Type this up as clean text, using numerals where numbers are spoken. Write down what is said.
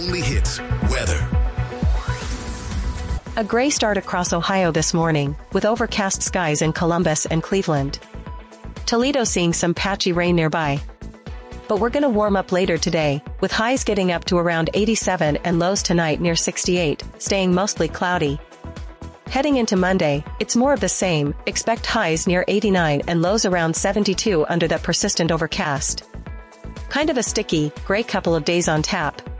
only hits weather. A gray start across Ohio this morning, with overcast skies in Columbus and Cleveland. Toledo seeing some patchy rain nearby. But we're gonna warm up later today, with highs getting up to around 87 and lows tonight near 68, staying mostly cloudy. Heading into Monday, it's more of the same, expect highs near 89 and lows around 72 under that persistent overcast. Kind of a sticky, gray couple of days on tap,